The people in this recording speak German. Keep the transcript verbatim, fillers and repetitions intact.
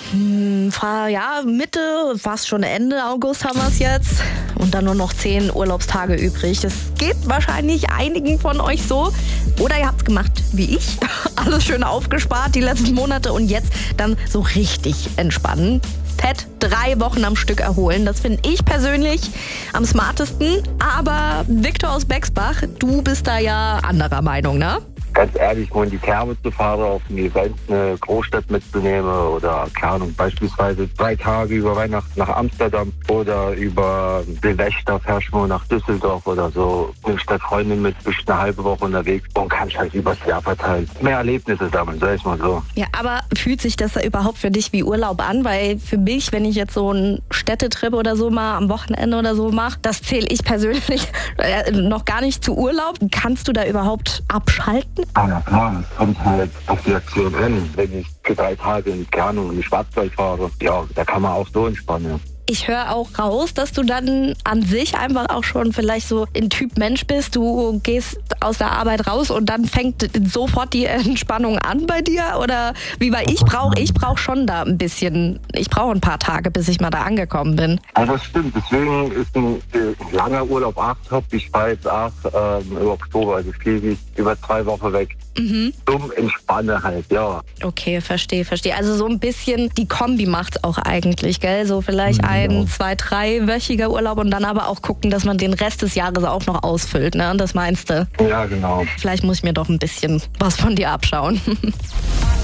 Hm, ja, Mitte, fast schon Ende August haben wir es jetzt. Und dann nur noch zehn Urlaubstage übrig. Das geht wahrscheinlich einigen von euch so. Oder ihr habt es gemacht wie ich. Alles schön aufgespart die letzten Monate und jetzt dann so richtig entspannen. Fett drei Wochen am Stück erholen. Das finde ich persönlich am smartesten. Aber Viktor aus Bexbach, du bist da ja anderer Meinung, ne? Ganz ehrlich, nur in die Therme zu fahren, auf ein Event eine Großstadt mitzunehmen oder, keine Ahnung, beispielsweise drei Tage über Weihnachten nach Amsterdam oder über Silvester fährst du nach Düsseldorf oder so. Nimmst der Freundin mit, bist eine halbe Woche unterwegs und kannst halt übers Jahr verteilen. Mehr Erlebnisse sammeln, sag ich mal so. Ja, aber fühlt sich das da überhaupt für dich wie Urlaub an? Weil für mich, wenn ich jetzt so einen Städtetrip oder so mal am Wochenende oder so mache, das zähle ich persönlich noch gar nicht zu Urlaub. Kannst du da überhaupt abschalten? Ah, ja klar, es kommt halt auf die Aktion an. Wenn ich für drei Tage in Kernung in den Schwarzwald fahre, ja, da kann man auch so entspannen. Ich höre auch raus, dass du dann an sich einfach auch schon vielleicht so ein Typ Mensch bist. Du gehst aus der Arbeit raus und dann fängt sofort die Entspannung an bei dir? Oder wie bei ich brauche ich brauch schon da ein bisschen, ich brauche ein paar Tage, bis ich mal da angekommen bin. Ja, das stimmt. Deswegen ist ein, ein langer Urlaub auch top. Ich fahre jetzt auch ähm, im Oktober, also fliege ich über zwei Wochen weg. Mhm. Zum Entspannen halt, ja. Okay, verstehe, verstehe. Also so ein bisschen die Kombi macht's auch eigentlich, gell? So vielleicht ein, ja. zwei, dreiwöchiger Urlaub und dann aber auch gucken, dass man den Rest des Jahres auch noch ausfüllt, ne? Das meinst du? Ja, genau. Vielleicht muss ich mir doch ein bisschen was von dir abschauen.